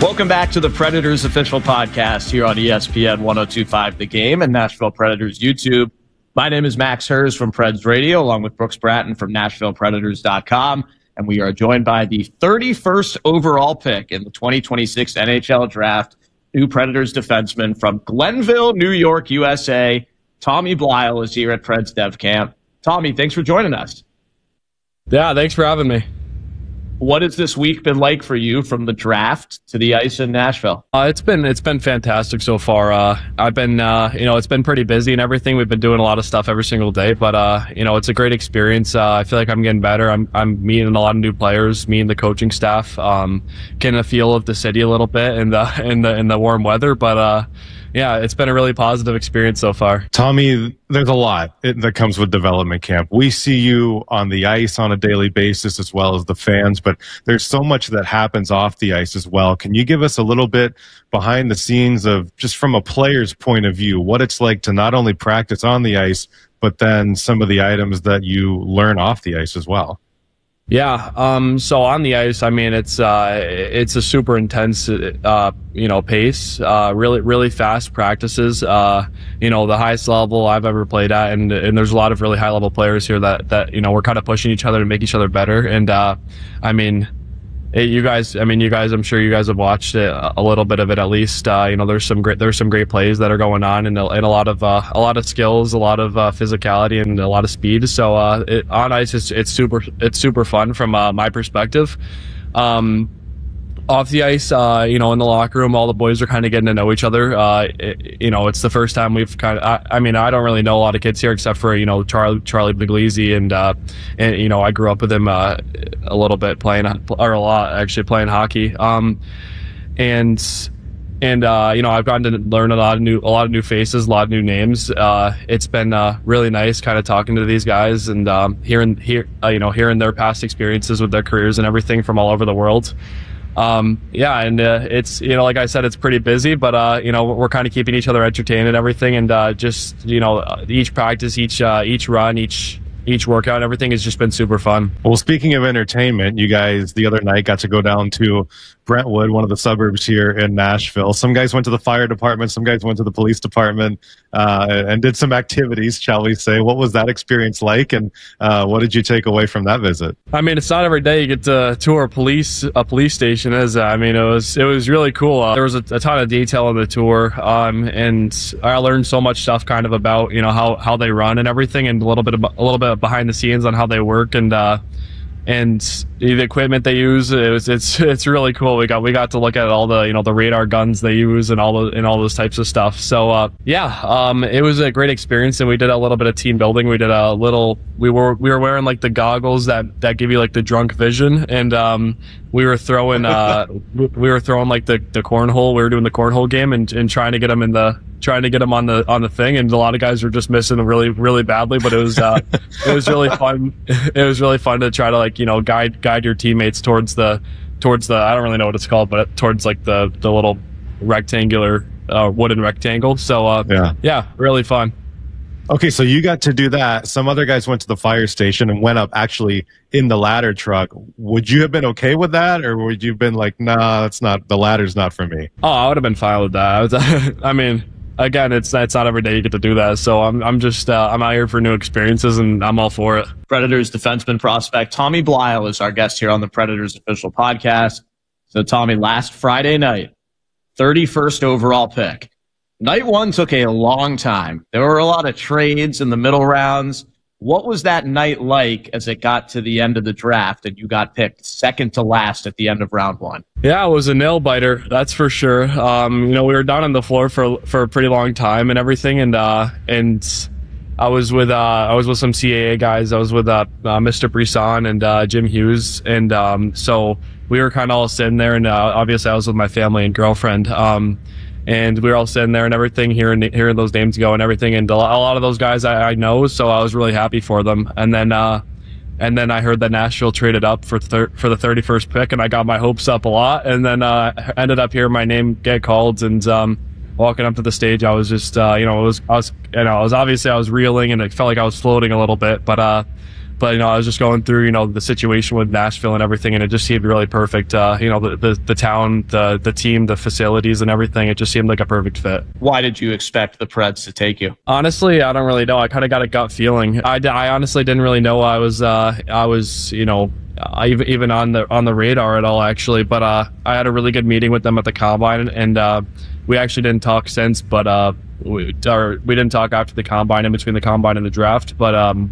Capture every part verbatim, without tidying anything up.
Welcome back to the Predators official podcast here on E S P N one oh two point five The Game and Nashville Predators YouTube. My name is Max Hers from Preds Radio, along with Brooks Bratton from Nashville Predators dot com. And we are joined by the thirty-first overall pick in the twenty twenty-six N H L Draft, new Predators defenseman from Glenville, New York, U S A. Tommy Blyle is here at Preds Dev Camp. Tommy, thanks for joining us. Yeah, thanks for having me. What has this week been like for you from the draft to the ice in Nashville? Uh, it's been it's been fantastic so far. Uh, I've been uh, you know it's been pretty busy and everything. We've been doing a lot of stuff every single day, but uh, you know it's a great experience. Uh, I feel like I'm getting better. I'm I'm meeting a lot of new players, meeting the coaching staff, um, getting a feel of the city a little bit in the in the in the warm weather. But uh, yeah, it's been a really positive experience so far. Tommy, there's a lot that comes with development camp. We see you on the ice on a daily basis as well as the fans, but there's so much that happens off the ice as well. Can you give us a little bit behind the scenes of just from a player's point of view, what it's like to not only practice on the ice, but then some of the items that you learn off the ice as well? Yeah, um, so on the ice, I mean, it's uh, it's a super intense, uh, you know, pace. Uh, really, really fast practices. Uh, you know, the highest level I've ever played at, and and there's a lot of really high level players here that that you know we're kind of pushing each other to make each other better. And uh, I mean, it, you guys, I mean, you guys, I'm sure you guys have watched it, a little bit of it at least. Uh, you know, there's some great there's some great plays that are going on, and a, and a lot of uh, a lot of skills, a lot of uh, physicality, and a lot of speed. So uh, it, on ice, it's it's super it's super fun from uh, my perspective. Um, off the ice, uh, you know, in the locker room, all the boys are kind of getting to know each other. Uh, it, you know, it's the first time we've kind of, I, I mean, I don't really know a lot of kids here except for, you know, Charlie, Charlie Puglisi, and, uh, and, you know, I grew up with him, uh, a little bit playing, or a lot actually playing hockey. Um, and, and, uh, you know, I've gotten to learn a lot of new, a lot of new faces, a lot of new names. Uh, it's been, uh, really nice kind of talking to these guys and, um, hearing, hear, uh, you know, hearing their past experiences with their careers and everything from all over the world. Um, yeah, and uh, it's, you know, like I said, it's pretty busy, but, uh, you know, we're kind of keeping each other entertained and everything. And uh, just, you know, each practice, each uh, each run, each each workout, everything has just been super fun. Well, speaking of entertainment, you guys the other night got to go down to Brentwood, one of the suburbs here in Nashville. Some guys went to the fire department, some guys went to the police department, uh, and did some activities, shall we say. What was that experience like, and uh, what did you take away from that visit? I mean, it's not every day you get to tour a police a police station, is it? I mean, it was it was really cool. Uh, there was a, a ton of detail on the tour, um, and I learned so much stuff kind of about, you know, how, how they run and everything, and a little bit of, a little bit behind the scenes on how they work, and uh, and the equipment they use. It was, it's it's really cool. We got we got to look at all the, you know, the radar guns they use and all the and all those types of stuff. So uh, yeah, um, it was a great experience, and we did a little bit of team building. We did a little. We were we were wearing like the goggles that that give you like the drunk vision, and um, we were throwing uh, we were throwing like the the cornhole. We were doing the cornhole game and, and trying to get them in the. trying to get them on the on the thing, and a lot of guys were just missing really really badly, but it was uh it was really fun. It was really fun to try to, like, you know, guide guide your teammates towards the towards the I don't really know what it's called, but towards like the the little rectangular uh wooden rectangle. So uh yeah yeah really fun. Okay, so you got to do that. Some other guys went to the fire station and went up actually in the ladder truck. Would you have been okay with that, or would you have been like, nah, that's not, the ladder's not for me? Oh, I would have been fine with that. I, was, I mean, again, it's it's not every day you get to do that, so I'm I'm just uh, I'm out here for new experiences, and I'm all for it. Predators defenseman prospect Tommy Blyle is our guest here on the Predators official podcast. So Tommy, last Friday night, thirty-first overall pick. Night one took a long time. There were a lot of trades in the middle rounds. What was that night like as it got to the end of the draft and you got picked second to last at the end of round one? Yeah, it was a nail biter, that's for sure. Um, you know, we were down on the floor for for a pretty long time and everything, and uh, and I was with uh, I was with some C A A guys. I was with uh, uh, Mister Brisson and uh, Jim Hughes, and um, so we were kind of all sitting there, and uh, obviously I was with my family and girlfriend. Um, And we were all sitting there and everything, hearing hearing those names go and everything. And a lot of those guys I, I know, so I was really happy for them. And then, uh, and then I heard that Nashville traded up for thir- for the thirty-first pick, and I got my hopes up a lot. And then uh, ended up hearing my name get called, and um, walking up to the stage, I was just, uh, you know, it was I was, you know, I was obviously I was reeling, and it felt like I was floating a little bit. But uh, but you know, I was just going through, you know, the situation with Nashville and everything, and it just seemed really perfect. Uh, you know, the, the the town, the the team, the facilities, and everything. It just seemed like a perfect fit. Why did you expect the Preds to take you? Honestly, I don't really know. I kind of got a gut feeling. I, I honestly didn't really know I was uh, I was you know. Uh, even even on the on the radar at all, actually. But uh, I had a really good meeting with them at the combine, and uh, we actually didn't talk since. But uh, we or we didn't talk after the combine, in between the combine and the draft. But um,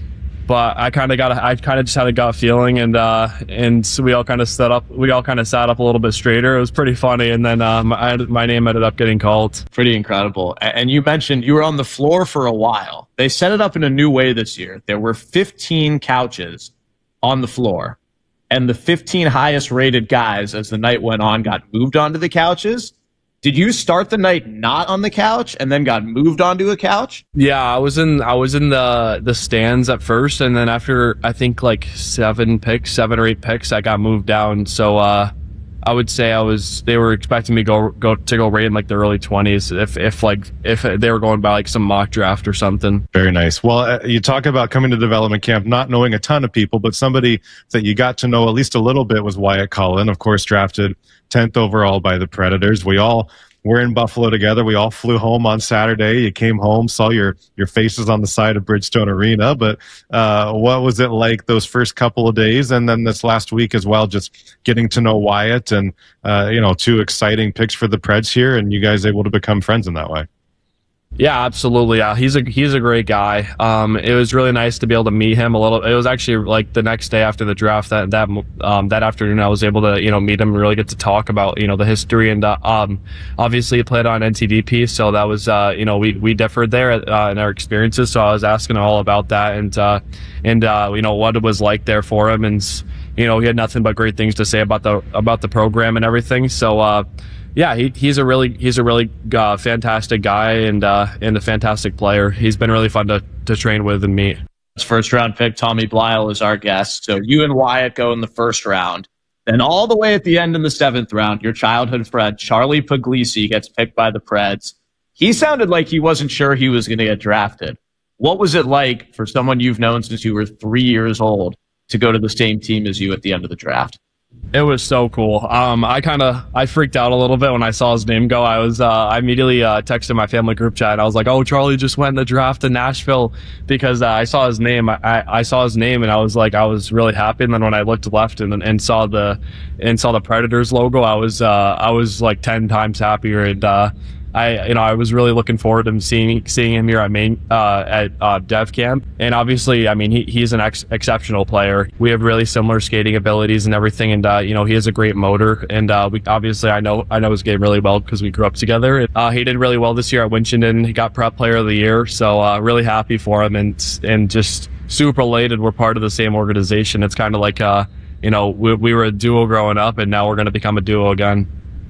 but I kind of got a, I kind of just had a gut feeling, and uh, and so we all kind of set up. We all kind of sat up a little bit straighter. It was pretty funny, and then uh, my my name ended up getting called. Pretty incredible. And you mentioned you were on the floor for a while. They set it up in a new way this year. There were fifteen couches on the floor, and the fifteen highest rated guys as the night went on got moved onto the couches. Did you start the night not on the couch and then got moved onto a couch? Yeah, I was in I was in the the stands at first, and then after I think like seven picks, seven or eight picks, I got moved down. So uh I would say I was. They were expecting me go go to go right in like the early twenties, if if like if they were going by like some mock draft or something. Very nice. Well, uh, you talk about coming to development camp, not knowing a ton of people, but somebody that you got to know at least a little bit was Wyatt Cullen, of course, drafted tenth overall by the Predators. We all were in Buffalo together. We all flew home on Saturday. You came home, saw your your faces on the side of Bridgestone Arena. But uh, what was it like those first couple of days, and then this last week as well, just getting to know Wyatt and uh, you know, two exciting picks for the Preds here, and you guys able to become friends in that way? Yeah, absolutely. Yeah, he's a he's a great guy. Um, it was really nice to be able to meet him a little. It was actually like the next day after the draft that that um, that afternoon I was able to you know meet him and really get to talk about you know the history, and uh, um, obviously he played on N T D P, so that was uh, you know we we differed there uh, in our experiences. So I was asking all about that, and uh, and uh, you know what it was like there for him, and you know he had nothing but great things to say about the about the program and everything. So. Uh, Yeah, he, he's a really he's a really uh, fantastic guy and uh, and a fantastic player. He's been really fun to, to train with and meet. First round pick Tommy Blyle is our guest. So you and Wyatt go in the first round. Then all the way at the end in the seventh round, your childhood friend Charlie Puglisi gets picked by the Preds. He sounded like he wasn't sure he was going to get drafted. What was it like for someone you've known since you were three years old to go to the same team as you at the end of the draft? It was so cool. Um, I kind of I freaked out a little bit when I saw his name go. I was uh, I immediately uh, texted my family group chat. I was like, "Oh, Charlie just went in the draft in Nashville," because uh, I saw his name. I, I saw his name and I was like, I was really happy. And then when I looked left and and saw the and saw the Predators logo, I was uh, I was like ten times happier. And uh, I, you know, I was really looking forward to seeing seeing him here at main uh, at uh, Dev Camp. And obviously, I mean, he, he's an ex- exceptional player. We have really similar skating abilities and everything. And uh, you know, he has a great motor. And uh, we obviously, I know I know his game really well because we grew up together. Uh, he did really well this year at Winchendon. He got Prep Player of the Year. So uh, really happy for him, and and just super elated we're part of the same organization. It's kind of like uh, you know, we, we were a duo growing up, and now we're going to become a duo again.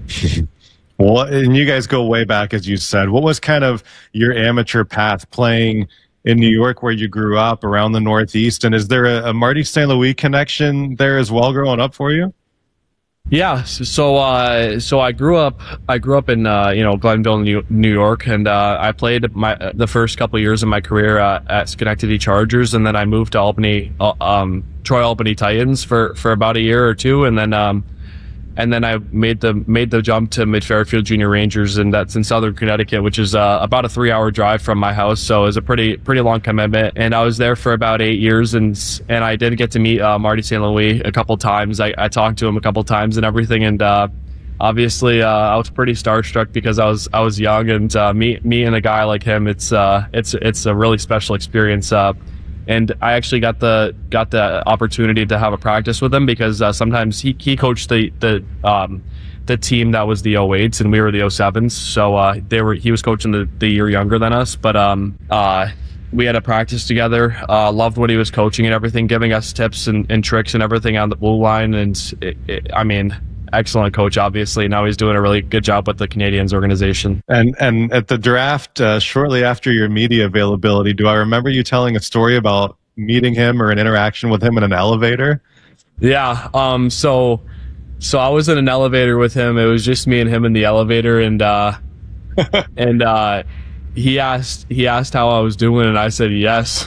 Well, and you guys go way back, as you said. What was kind of your amateur path playing in New York, where you grew up, around the Northeast? And is there a, a Marty Saint Louis connection there as well, growing up for you? Yeah, so uh, so I grew up I grew up in uh, you know Glenville, New, New York, and uh, I played my the first couple of years of my career uh, at Schenectady Chargers, and then I moved to Albany, uh, um, Troy Albany Titans for, for about a year or two, and then. Um, And then I made the made the jump to Mid-Fairfield Junior Rangers, and that's in Southern Connecticut, which is uh, about a three-hour drive from my house. So it was a pretty pretty long commitment. And I was there for about eight years, and and I did get to meet uh, Marty Saint Louis a couple times. I, I talked to him a couple times and everything, and uh, obviously uh, I was pretty starstruck because I was I was young, and uh, me meeting a guy like him, it's uh, it's it's a really special experience. Uh, And I actually got the got the opportunity to have a practice with him because uh, sometimes he, he coached the the um, the team that was the oh eights and we were the oh sevens. So uh, they were he was coaching the, the year younger than us. But um, uh, we had a practice together. Uh, loved what he was coaching and everything, giving us tips and, and tricks and everything on the blue line. And it, it, I mean. Excellent coach, obviously. Now he's doing a really good job with the Canadiens organization. And and at the draft, uh, shortly after your media availability, do I remember you telling a story about meeting him or an interaction with him in an elevator? Yeah. Um. So, so I was in an elevator with him. It was just me and him in the elevator, and uh, and uh, he asked he asked how I was doing, and I said yes.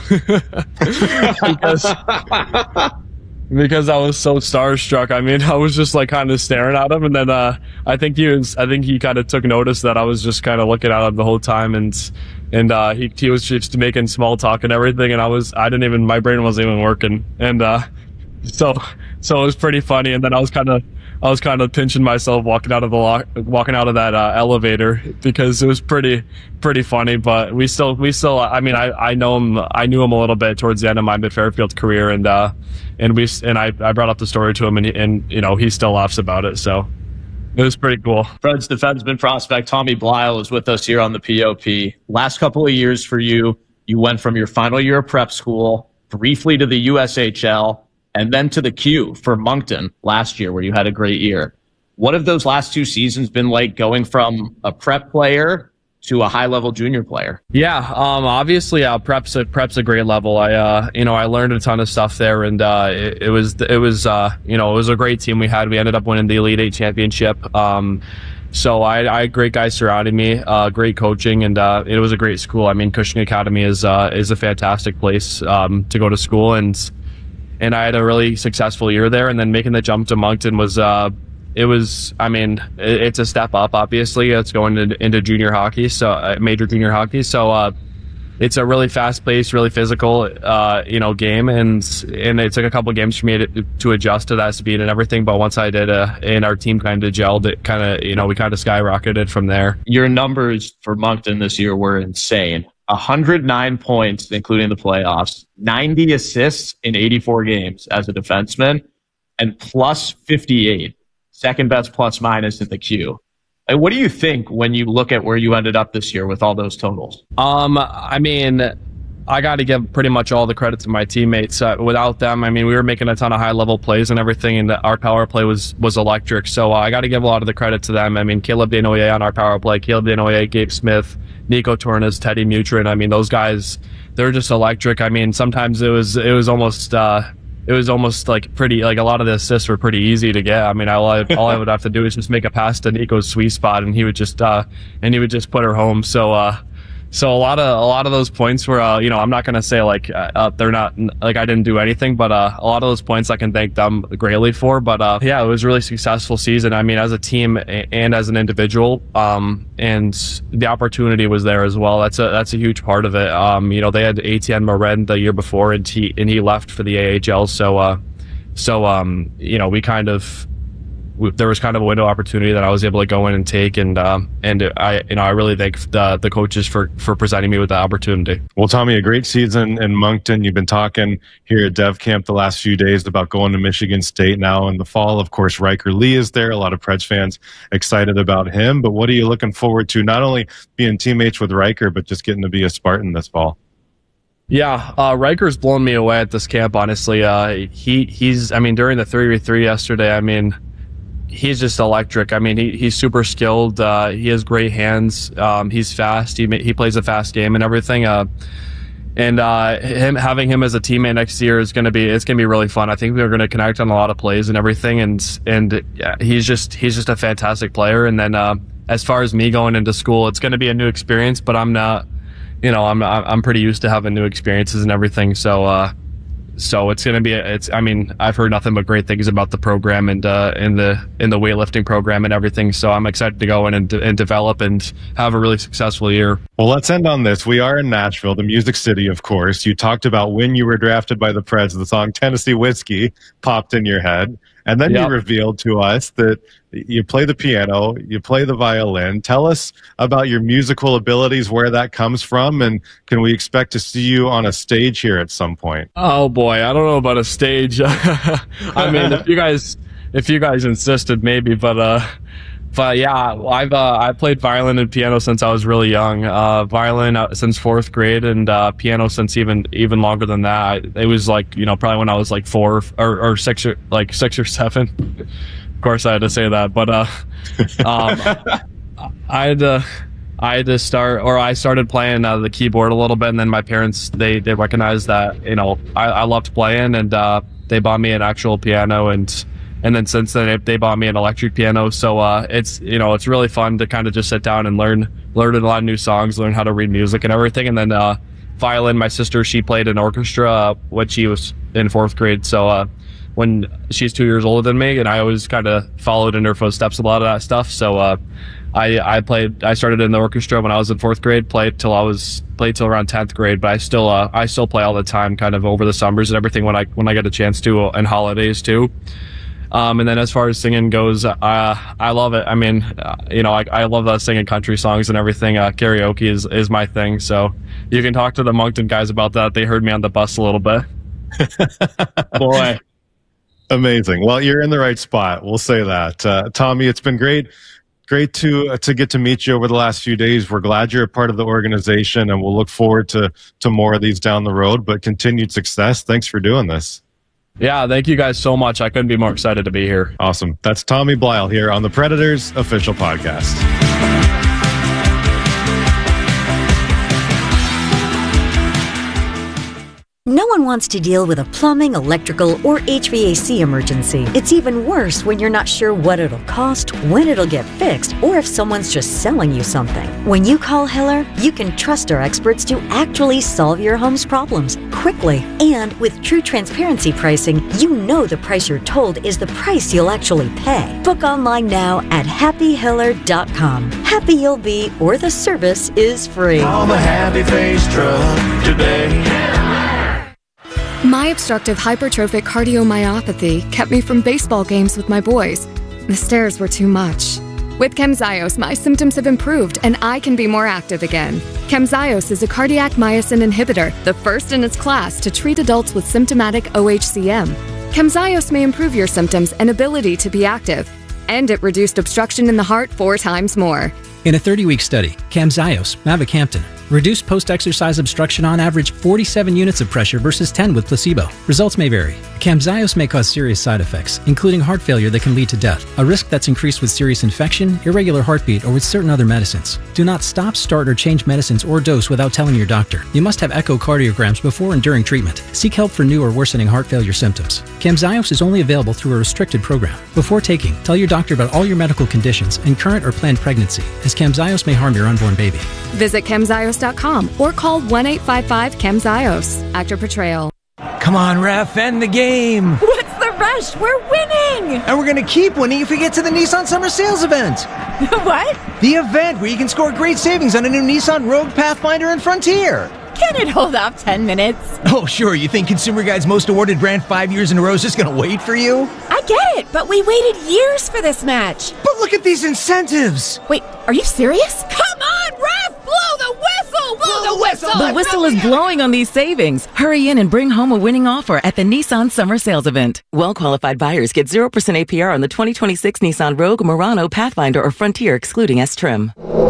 because because I was so starstruck. I mean, I was just like kind of staring at him, and then uh, I think he was I think he kind of took notice that I was just kind of looking at him the whole time, and and uh, he he was just making small talk and everything, and I was I didn't even my brain wasn't even working, and uh, so so it was pretty funny, and then I was kind of. I was kind of pinching myself walking out of the lock, walking out of that uh, elevator because it was pretty pretty funny. But we still we still I mean I, I know him I knew him a little bit towards the end of my mid-Fairfield career, and uh and we and I, I brought up the story to him, and and you know he still laughs about it. So it was pretty cool. Preds defenseman prospect Tommy Blyle is with us here on the P O P. Last couple of years for you, you went from your final year of prep school briefly to the U S H L. And then to the Q for Moncton last year, where you had a great year. What have those last two seasons been like, going from a prep player to a high-level junior player? Yeah, um, obviously, uh, prep's a prep's a great level. I, uh, you know, I learned a ton of stuff there, and uh, it, it was it was uh, you know, it was a great team we had. We ended up winning the Elite Eight championship. Um, So I, I had great guys surrounding me, uh, great coaching, and uh, it was a great school. I mean, Cushing Academy is uh, is a fantastic place um, to go to school, and. And I had a really successful year there, and then making the jump to Moncton was, uh, it was, I mean, it, it's a step up, obviously. It's going into, into junior hockey, so uh, major junior hockey. So uh, it's a really fast-paced, really physical, uh, you know, game, and and it took a couple of games for me to, to adjust to that speed and everything. But once I did, uh, and our team kind of gelled, it kind of, you know, we kind of skyrocketed from there. Your numbers for Moncton this year were insane. one hundred nine points, including the playoffs, ninety assists in eighty-four games as a defenseman, and plus fifty-eight, second best plus minus in the Q. And what do you think when you look at where you ended up this year with all those totals? Um, I mean, I got to give pretty much all the credit to my teammates. Uh, without them, I mean, we were making a ton of high-level plays and everything, and our power play was was electric. So uh, I got to give a lot of the credit to them. I mean, Caleb Desnoyers on our power play, Caleb Desnoyers, Gabe Smith, Nico Tornes, Teddy Mutrin. I mean, those guys, they're just electric. I mean, sometimes it was it was almost uh, it was almost like pretty like a lot of the assists were pretty easy to get. I mean, all I, all I would have to do is just make a pass to Nico's sweet spot, and he would just uh, and he would just put her home. So. Uh, So a lot of a lot of those points were, uh, you know, I'm not gonna say like uh, they're not like I didn't do anything, but uh, a lot of those points I can thank them greatly for. But uh, yeah, it was a really successful season. I mean, as a team and as an individual, um, and the opportunity was there as well. That's a that's a huge part of it. Um, you know, they had Etienne Morin the year before, and he and he left for the A H L. So uh, so um, you know, we kind of. There was kind of a window opportunity that I was able to go in and take, and um, and I you know I really thank the the coaches for for presenting me with the opportunity. Well, Tommy, a great season in Moncton. You've been talking here at Dev Camp the last few days about going to Michigan State now in the fall. Of course, Riker Lee is there. A lot of Preds fans excited about him. But what are you looking forward to? Not only being teammates with Riker, but just getting to be a Spartan this fall. Yeah, uh, Riker's blown me away at this camp. Honestly, uh, he he's I mean during the three v three yesterday, I mean. He's just electric. I mean, he, he's super skilled. Uh, he has great hands. Um, he's fast. He he plays a fast game and everything. Uh, and uh, him having him as a teammate next year is going to be it's going to be really fun. I think we're going to connect on a lot of plays and everything. And and yeah, he's just he's just a fantastic player. And then uh, as far as me going into school, it's going to be a new experience. But I'm not, you know, I'm I'm pretty used to having new experiences and everything. So. Uh, So it's going to be, it's, I mean, I've heard nothing but great things about the program and, uh, in the, in the weightlifting program and everything. So I'm excited to go in and, and develop and have a really successful year. Well, let's end on this. We are in Nashville, the Music City, of course. You talked about when you were drafted by the Preds, the song Tennessee Whiskey popped in your head. And then yep. you revealed to us that you play the piano, you play the violin. Tell us about your musical abilities, where that comes from, and can we expect to see you on a stage here at some point? Oh boy, I don't know about a stage. I mean, if you guys, if you guys insisted, maybe, but uh, but yeah, I've uh, I played violin and piano since I was really young. Uh, violin uh, since fourth grade, and uh, piano since even even longer than that. It was like you know probably when I was like four or, or six or like six or seven. Of course, I had to say that, but uh, um, I had to I had to start, or I started playing uh, the keyboard a little bit, and then my parents they they recognized that you know I, I loved playing, and uh, they bought me an actual piano and. and then since then they, they bought me an electric piano. So uh, it's you know it's really fun to kind of just sit down and learn learn a lot of new songs, learn how to read music and everything. And then uh, violin, my sister, she played in orchestra uh, when she was in fourth grade. So uh, when she's two years older than me, and I always kind of followed in her footsteps a lot of that stuff. So uh, I I played I started in the orchestra when I was in fourth grade, played till I was played till around tenth grade, but I still uh, I still play all the time, kind of over the summers and everything when I when I get a chance to, and holidays too. Um, and then as far as singing goes, uh, I love it. I mean, uh, you know, I, I love uh, singing country songs and everything. Uh, karaoke is, is my thing. So you can talk to the Moncton guys about that. They heard me on the bus a little bit. Boy. Amazing. Well, you're in the right spot. We'll say that. Uh, Tommy, it's been great. Great to uh, to get to meet you over the last few days. We're glad you're a part of the organization, and we'll look forward to, to more of these down the road, but continued success. Thanks for doing this. Yeah, thank you guys so much. I couldn't be more excited to be here. Awesome. That's Tommy Blyle here on the Predators Official Podcast. No one wants to deal with a plumbing, electrical, or H V A C emergency. It's even worse when you're not sure what it'll cost, when it'll get fixed, or if someone's just selling you something. When you call Hiller, you can trust our experts to actually solve your home's problems quickly. And with true transparency pricing, you know the price you're told is the price you'll actually pay. Book online now at happy hiller dot com. Happy you'll be, or the service is free. Call the Happy Face Truck today. My obstructive hypertrophic cardiomyopathy kept me from baseball games with my boys. The stairs were too much. With Camzyos, my symptoms have improved and I can be more active again. Camzyos is a cardiac myosin inhibitor, the first in its class to treat adults with symptomatic O H C M. Camzyos may improve your symptoms and ability to be active, and it reduced obstruction in the heart four times more. In a thirty-week study, Camzyos, mavacamten, reduced post-exercise obstruction on average forty-seven units of pressure versus ten with placebo. Results may vary. Camzyos may cause serious side effects, including heart failure that can lead to death, a risk that's increased with serious infection, irregular heartbeat, or with certain other medicines. Do not stop, start, or change medicines or dose without telling your doctor. You must have echocardiograms before and during treatment. Seek help for new or worsening heart failure symptoms. Camzyos is only available through a restricted program. Before taking, tell your doctor about all your medical conditions and current or planned pregnancy, as Camzyos may harm your unborn baby. Visit camzyos dot com or call one eight five five camzyos. Actor portrayal. Come on, ref, end the game. What's the rush? We're winning. And we're going to keep winning if we get to the Nissan Summer Sales event. What? The event where you can score great savings on a new Nissan Rogue, Pathfinder, and Frontier. Can it hold off ten minutes? Oh, sure. You think Consumer Guide's most awarded brand five years in a row is just going to wait for you? I get it, but we waited years for this match. But look at these incentives. Wait, are you serious? Come on, ref! Blow the whistle! Blow, Blow the whistle! The whistle is blowing on these savings. Hurry in and bring home a winning offer at the Nissan Summer Sales event. Well-qualified buyers get zero percent A P R on the twenty twenty-six Nissan Rogue, Murano, Pathfinder, or Frontier, excluding S-Trim.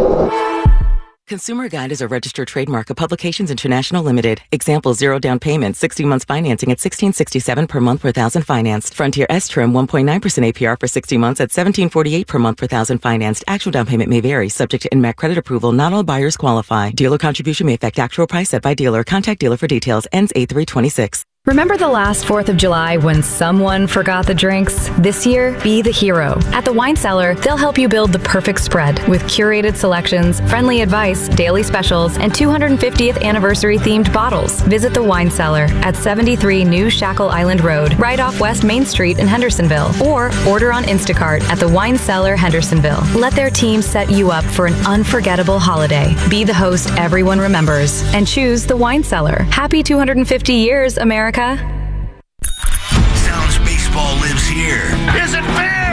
Consumer Guide is a registered trademark of Publications International Limited. Example, zero down payment, sixty months financing at sixteen sixty-seven per month per thousand financed. Frontier S-Trim, one point nine percent A P R for sixty months at seventeen forty-eight per month per thousand financed. Actual down payment may vary, subject to N M A C credit approval. Not all buyers qualify. Dealer contribution may affect actual price set by dealer. Contact dealer for details. Ends eight three twenty-six. Remember the last fourth of July when someone forgot the drinks? This year, be the hero. At the Wine Cellar, they'll help you build the perfect spread with curated selections, friendly advice, daily specials, and two hundred fiftieth anniversary themed bottles. Visit the Wine Cellar at seventy-three New Shackle Island Road, right off West Main Street in Hendersonville, or order on Instacart at the Wine Cellar Hendersonville. Let their team set you up for an unforgettable holiday. Be the host everyone remembers and choose the Wine Cellar. Happy two hundred fifty years, America. Sounds baseball lives here. Is it fair?